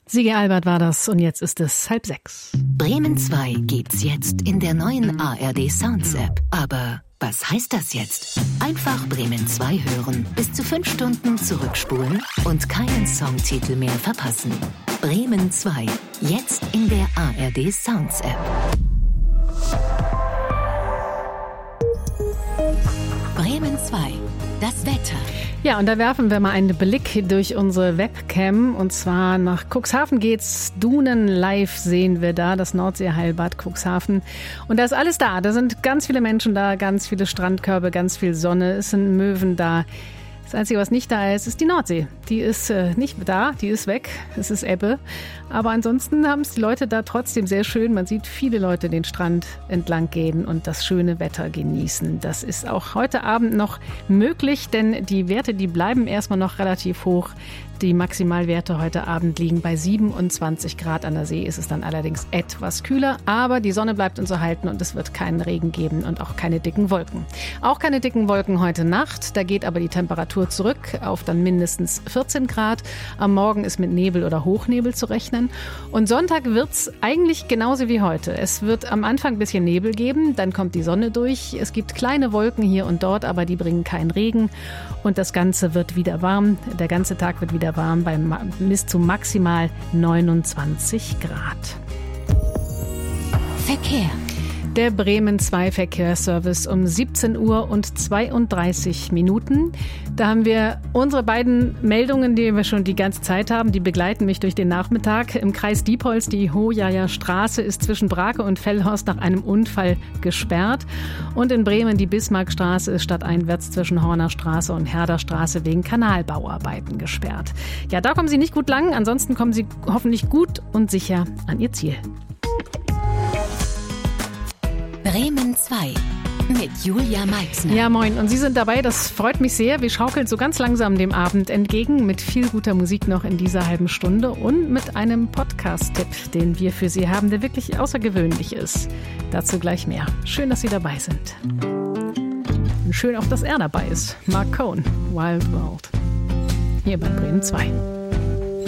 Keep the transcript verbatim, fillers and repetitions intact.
Sigi Albert war das und jetzt ist es halb sechs. Bremen zwei gibt's jetzt in der neuen A R D Sounds App. Aber was heißt das jetzt? Einfach Bremen zwei hören, bis zu fünf Stunden zurückspulen und keinen Songtitel mehr verpassen. Bremen zwei, jetzt in der A R D Sounds App. Bremen zwei, das Wetter. Ja, und da werfen wir mal einen Blick durch unsere Webcam. Und zwar nach Cuxhaven geht's. Dunen live sehen wir da, das Nordseeheilbad Cuxhaven. Und da ist alles da. Da sind ganz viele Menschen da, ganz viele Strandkörbe, ganz viel Sonne. Es sind Möwen da. Das Einzige, was nicht da ist, ist die Nordsee. Die ist äh, nicht da, die ist weg. Es ist Ebbe. Aber ansonsten haben es die Leute da trotzdem sehr schön. Man sieht viele Leute den Strand entlang gehen und das schöne Wetter genießen. Das ist auch heute Abend noch möglich, denn die Werte, die bleiben erstmal noch relativ hoch. Die Maximalwerte heute Abend liegen bei siebenundzwanzig Grad. An der See ist es dann allerdings etwas kühler, aber die Sonne bleibt uns erhalten und es wird keinen Regen geben und auch keine dicken Wolken. Auch keine dicken Wolken heute Nacht. Da geht aber die Temperatur zurück auf dann mindestens vierzehn Grad. Am Morgen ist mit Nebel oder Hochnebel zu rechnen. Und Sonntag wird's eigentlich genauso wie heute. Es wird am Anfang ein bisschen Nebel geben, dann kommt die Sonne durch. Es gibt kleine Wolken hier und dort, aber die bringen keinen Regen. Und das Ganze wird wieder warm. Der ganze Tag wird wieder warm bei bis zu maximal neunundzwanzig Grad. Verkehr. Der Bremen zwei Verkehrsservice um siebzehn Uhr und zweiunddreißig Minuten. Da haben wir unsere beiden Meldungen, die wir schon die ganze Zeit haben. Die begleiten mich durch den Nachmittag. Im Kreis Diepholz, die Hojaja Straße ist zwischen Brake und Fellhorst nach einem Unfall gesperrt. Und in Bremen die Bismarckstraße ist stadteinwärts zwischen Horner Straße und Herder Straße wegen Kanalbauarbeiten gesperrt. Ja, da kommen Sie nicht gut lang. Ansonsten kommen Sie hoffentlich gut und sicher an Ihr Ziel. Bremen zwei mit Julia Meixner. Ja, moin. Und Sie sind dabei, das freut mich sehr. Wir schaukeln so ganz langsam dem Abend entgegen mit viel guter Musik noch in dieser halben Stunde und mit einem Podcast-Tipp, den wir für Sie haben, der wirklich außergewöhnlich ist. Dazu gleich mehr. Schön, dass Sie dabei sind. Und schön auch, dass er dabei ist. Mark Cohn, Wild World. Hier bei Bremen zwei.